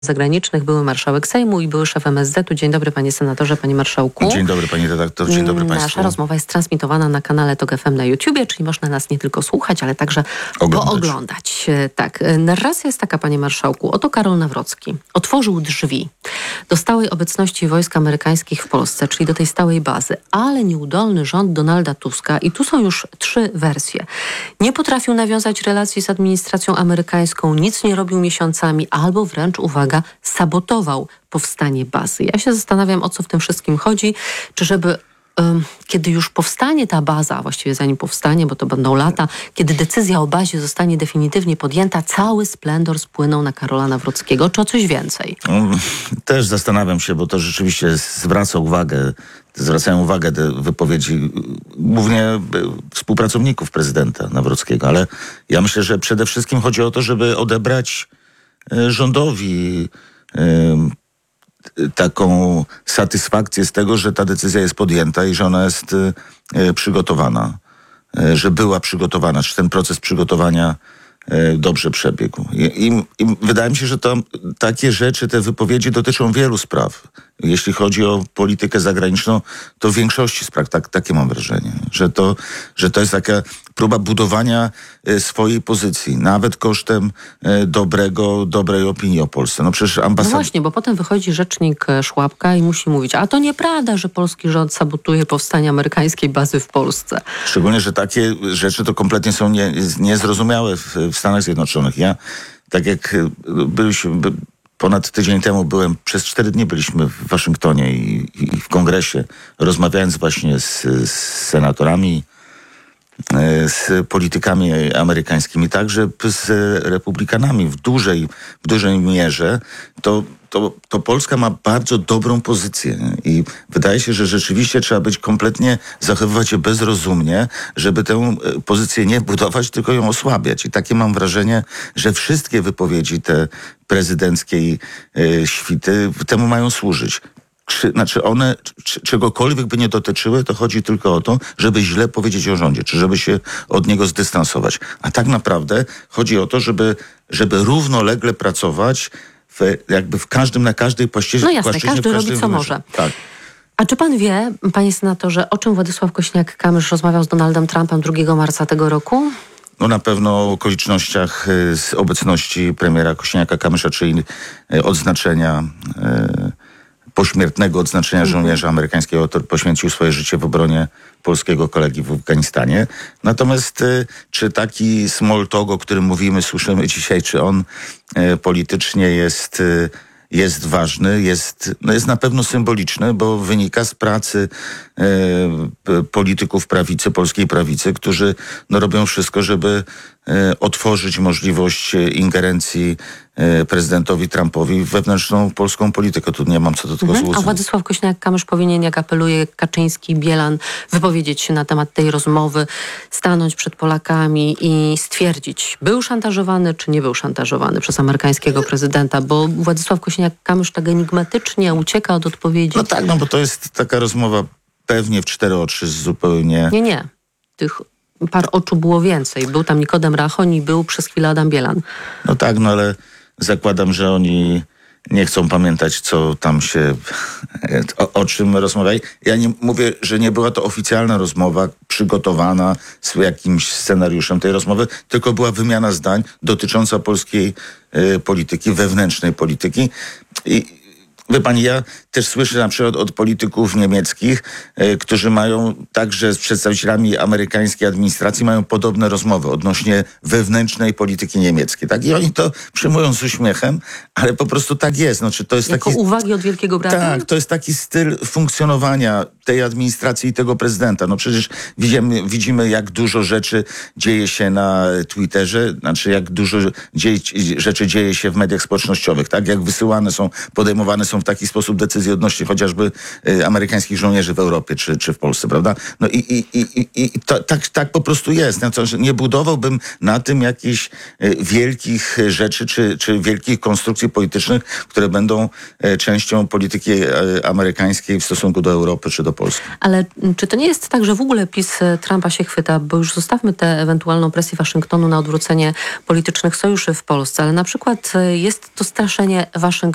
Zagranicznych, były marszałek Sejmu i były szef MSZ-u. Dzień dobry, panie senatorze, panie marszałku. Dzień dobry, pani redaktor, dzień dobry państwu. Nasza rozmowa jest transmitowana na kanale TOK FM na YouTubie, czyli można nas nie tylko słuchać, ale także pooglądać. Tak, narracja jest taka, panie marszałku. Oto Karol Nawrocki otworzył drzwi do stałej obecności wojsk amerykańskich w Polsce, czyli do tej stałej bazy, ale nieudolny rząd Donalda Tuska, i tu są już 3 wersje, nie potrafił nawiązać relacji z administracją amerykańską, nic nie robił miesiącami, albo wręcz, uwaga, sabotował powstanie bazy. Ja się zastanawiam, o co w tym wszystkim chodzi. Czy żeby kiedy już powstanie ta baza, właściwie zanim powstanie, bo to będą lata, kiedy decyzja o bazie zostanie definitywnie podjęta, cały splendor spłynął na Karola Nawrockiego, czy o coś więcej? Też zastanawiam się, bo to rzeczywiście zwracają uwagę te wypowiedzi głównie współpracowników prezydenta Nawrockiego, ale ja myślę, że przede wszystkim chodzi o to, żeby odebrać rządowi taką satysfakcję z tego, że ta decyzja jest podjęta i że ona jest przygotowana, że była przygotowana, czy ten proces przygotowania dobrze przebiegł. I wydaje mi się, że takie rzeczy, te wypowiedzi dotyczą wielu spraw. Jeśli chodzi o politykę zagraniczną, to w większości spraw takie mam wrażenie, że to jest taka próba budowania swojej pozycji, nawet kosztem dobrej opinii o Polsce. No przecież No właśnie, bo potem wychodzi rzecznik Szłapka i musi mówić, a to nieprawda, że polski rząd sabotuje powstanie amerykańskiej bazy w Polsce. Szczególnie, że takie rzeczy to kompletnie są niezrozumiałe w Stanach Zjednoczonych. Ja, tak jak ponad tydzień temu przez 4 dni byliśmy w Waszyngtonie i w kongresie, rozmawiając właśnie z senatorami, z politykami amerykańskimi, także z republikanami w dużej mierze, to Polska ma bardzo dobrą pozycję i wydaje się, że rzeczywiście trzeba zachowywać się bezrozumnie, żeby tę pozycję nie budować, tylko ją osłabiać. I takie mam wrażenie, że wszystkie wypowiedzi te prezydenckiej świty temu mają służyć. Znaczy one czegokolwiek by nie dotyczyły, to chodzi tylko o to, żeby źle powiedzieć o rządzie, czy żeby się od niego zdystansować. A tak naprawdę chodzi o to, żeby równolegle pracować na każdej płaszczyźnie. No jasne, każdy robi co może. Tak. A czy pan wie, panie senatorze, o czym Władysław Kosiniak-Kamysz rozmawiał z Donaldem Trumpem 2 marca tego roku? No na pewno o okolicznościach z obecności premiera Kosiniaka-Kamysza, czyli odznaczenia pośmiertnego odznaczenia żołnierza amerykańskiego, który poświęcił swoje życie w obronie polskiego kolegi w Afganistanie. Natomiast czy taki small talk, o którym słyszymy dzisiaj, czy on politycznie jest ważny, jest na pewno symboliczny, bo wynika z pracy polityków prawicy, polskiej prawicy, którzy robią wszystko, żeby otworzyć możliwość ingerencji prezydentowi Trumpowi w wewnętrzną polską politykę. Tu nie mam co do tego złudzeń. A Władysław Kosiniak-Kamysz powinien, jak apeluje Kaczyński, Bielan, wypowiedzieć się na temat tej rozmowy, stanąć przed Polakami i stwierdzić, był szantażowany, czy nie był szantażowany przez amerykańskiego prezydenta, bo Władysław Kosiniak-Kamysz tak enigmatycznie ucieka od odpowiedzi. No tak, bo to jest taka rozmowa pewnie w 4 oczy zupełnie... Nie. Tych par oczu było więcej. Był tam Nikodem Rachoń i był przez chwilę Adam Bielan. No tak, ale zakładam, że oni nie chcą pamiętać, co tam się, o czym rozmawiali. Ja nie mówię, że nie była to oficjalna rozmowa przygotowana z jakimś scenariuszem tej rozmowy, tylko była wymiana zdań dotycząca polskiej polityki, wewnętrznej polityki. I wie pani, ja też słyszę na przykład od polityków niemieckich, którzy mają także z przedstawicielami amerykańskiej administracji mają podobne rozmowy odnośnie wewnętrznej polityki niemieckiej. Tak? I oni to przyjmują z uśmiechem, ale po prostu tak jest. To jest jako uwagi od Wielkiego Brata? Tak, to jest taki styl funkcjonowania tej administracji i tego prezydenta. Przecież widzimy, jak dużo rzeczy dzieje się na Twitterze, jak dużo rzeczy dzieje się w mediach społecznościowych, tak? Jak podejmowane są w taki sposób decyzje odnośnie chociażby amerykańskich żołnierzy w Europie czy w Polsce, prawda? Tak po prostu jest. Nie budowałbym na tym jakichś wielkich rzeczy czy wielkich konstrukcji politycznych, które będą częścią polityki amerykańskiej w stosunku do Europy czy do Polski. Ale czy to nie jest tak, że w ogóle PiS Trumpa się chwyta, bo już zostawmy tę ewentualną presję Waszyngtonu na odwrócenie politycznych sojuszy w Polsce, ale na przykład jest to straszenie Waszyngtonu